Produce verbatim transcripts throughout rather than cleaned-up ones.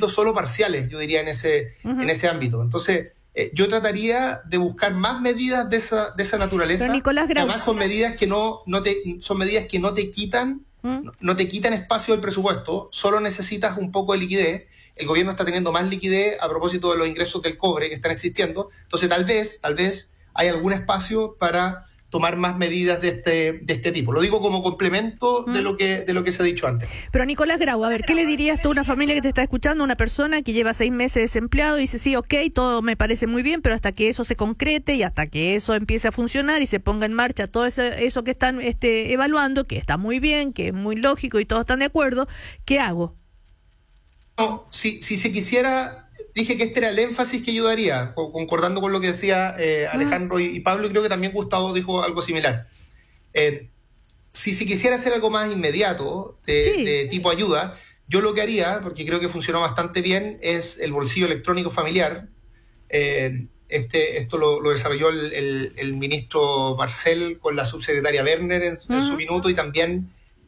éxitos solo parciales, yo diría, en ese, uh-huh. en ese ámbito. Entonces, eh, yo trataría de buscar más medidas de esa, de esa naturaleza. Pero Nicolás Grau, que además son medidas que no, no te, son medidas que no te quitan, ¿Mm? no, no te quitan espacio del presupuesto, solo necesitas un poco de liquidez. El gobierno está teniendo más liquidez a propósito de los ingresos del cobre que están existiendo. Entonces, tal vez, tal vez hay algún espacio para tomar más medidas de este de este tipo. Lo digo como complemento de lo que de lo que se ha dicho antes. Pero Nicolás Grau, a ver, ¿qué le dirías tú a una familia que te está escuchando, una persona que lleva seis meses desempleado y dice, sí, ok, todo me parece muy bien, pero hasta que eso se concrete y hasta que eso empiece a funcionar y se ponga en marcha todo eso, eso que están este, evaluando, que está muy bien, que es muy lógico y todos están de acuerdo, ¿qué hago? No, si, si se quisiera... Dije que este era el énfasis que yo daría, concordando con lo que decía eh, Alejandro y, y Pablo, y creo que también Gustavo dijo algo similar. Eh, si se quisiera hacer algo más inmediato, de, sí. de tipo ayuda, yo lo que haría, porque creo que funcionó bastante bien, es el bolsillo electrónico familiar. Eh, este, esto lo, lo desarrolló el, el, el ministro Marcel con la subsecretaria Werner en, uh-huh. en su minuto, y también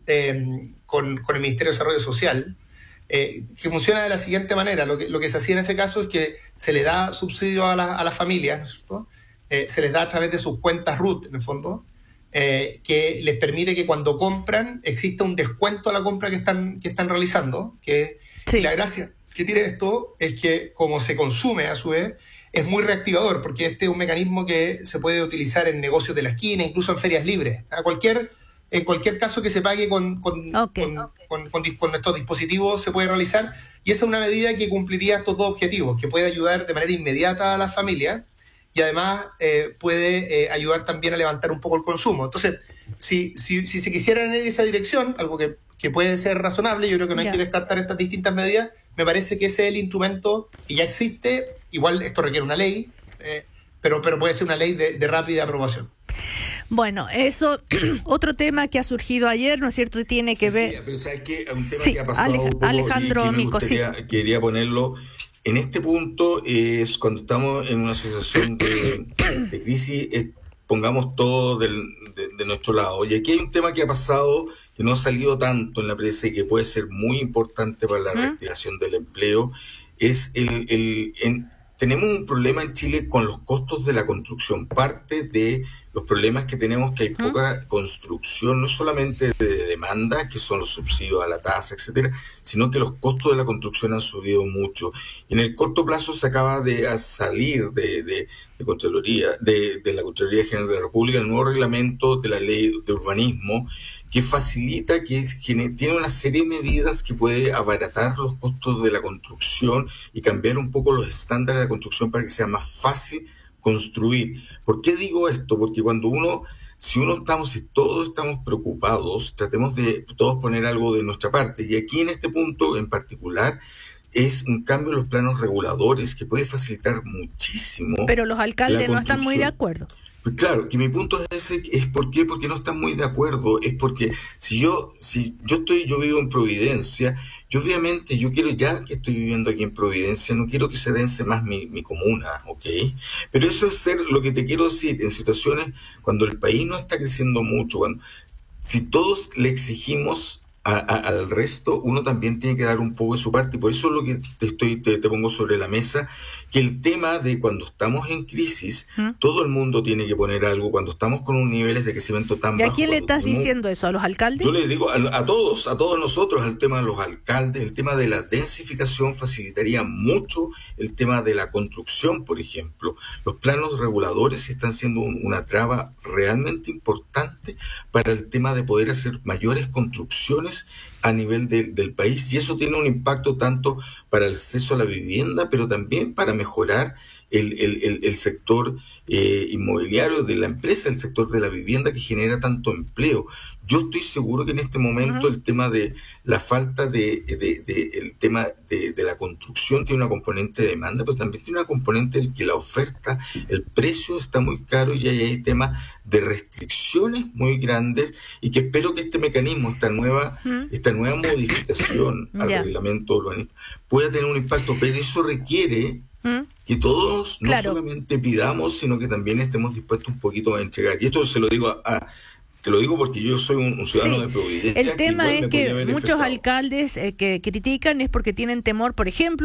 eh, con, con el Ministerio de Desarrollo Social. Eh, que funciona de la siguiente manera. Lo que, lo que se hacía en ese caso es que se le da subsidio a, la, a las familias, ¿no es cierto? Eh, se les da a través de sus cuentas R U T, en el fondo, eh, que les permite que cuando compran exista un descuento a la compra que están, que están realizando. Que sí. La gracia que tiene esto es que, como se consume a su vez, es muy reactivador, porque este es un mecanismo que se puede utilizar en negocios de la esquina, incluso en ferias libres. A cualquier En cualquier caso que se pague con, con, okay, con, okay. Con, con, con estos dispositivos se puede realizar, y esa es una medida que cumpliría estos dos objetivos, que puede ayudar de manera inmediata a las familias y además eh, puede eh, ayudar también a levantar un poco el consumo. Entonces, si, si, si se quisiera en esa dirección, algo que, que puede ser razonable, yo creo que no yeah. hay que descartar estas distintas medidas, me parece que ese es el instrumento que ya existe. Igual esto requiere una ley, eh, pero, pero puede ser una ley de, de rápida aprobación. Bueno, eso, otro tema que ha surgido ayer, ¿no es cierto? Tiene que sí, ver... Sí, pero ¿sabes qué? Un tema sí, que ha pasado Alej- un poco Alejandro y que me Mico, gustaría, sí. quería ponerlo en este punto, es cuando estamos en una situación de, de crisis, es, pongamos todo del, de, de nuestro lado. Y aquí hay un tema que ha pasado, que no ha salido tanto en la prensa y que puede ser muy importante para la ¿Mm? reactivación del empleo, es el... el en, tenemos un problema en Chile con los costos de la construcción. Parte de los problemas que tenemos que hay poca construcción, no solamente de demanda, que son los subsidios a la tasa, etcétera, sino que los costos de la construcción han subido mucho. Y en el corto plazo se acaba de salir de, de, de Contraloría, de, de la Contraloría General de la República, el nuevo reglamento de la ley de urbanismo, que facilita, que es, tiene una serie de medidas que puede abaratar los costos de la construcción y cambiar un poco los estándares de la construcción para que sea más fácil construir. ¿Por qué digo esto? Porque cuando uno, si uno estamos, si todos estamos preocupados, tratemos de todos poner algo de nuestra parte. Y aquí en este punto en particular es un cambio en los planos reguladores que puede facilitar muchísimo. Pero los alcaldes no están muy de acuerdo. Pues claro, que mi punto es ese, es por qué, porque no están muy de acuerdo, es porque si yo, si yo estoy, yo vivo en Providencia, yo obviamente, yo quiero, ya que estoy viviendo aquí en Providencia, no quiero que se dense más mi, mi comuna, ¿ok? Pero eso es ser, lo que te quiero decir, en situaciones cuando el país no está creciendo mucho, cuando, si todos le exigimos A, a, al resto, uno también tiene que dar un poco de su parte, y por eso es lo que te estoy te, te pongo sobre la mesa, que el tema de cuando estamos en crisis, ¿Mm? todo el mundo tiene que poner algo, cuando estamos con unos niveles de crecimiento tan bajos. ¿Y a quién le estás diciendo eso? ¿A los alcaldes? Yo les digo a, a todos, a todos nosotros, el tema de los alcaldes, el tema de la densificación facilitaría mucho el tema de la construcción, por ejemplo. Los planos reguladores están siendo un, una traba realmente importante para el tema de poder hacer mayores construcciones a nivel de, del país, y eso tiene un impacto tanto para el acceso a la vivienda, pero también para mejorar el, el, el, el sector eh, inmobiliario de la empresa, el sector de la vivienda que genera tanto empleo. Yo estoy seguro que en este momento uh-huh. el tema de la falta de, de, de el tema de, de la construcción tiene una componente de demanda, pero también tiene una componente en que la oferta, el precio está muy caro, y ahí hay temas de restricciones muy grandes, y que espero que este mecanismo, esta nueva, uh-huh. esta nueva modificación al yeah. reglamento urbanístico pueda tener un impacto, pero eso requiere ¿Mm? que todos no claro. solamente pidamos, sino que también estemos dispuestos un poquito a entregar. Y esto se lo digo a, a te lo digo porque yo soy un, un ciudadano sí. de Providencia. El tema que es que muchos afectado. alcaldes eh, que critican es porque tienen temor, por ejemplo,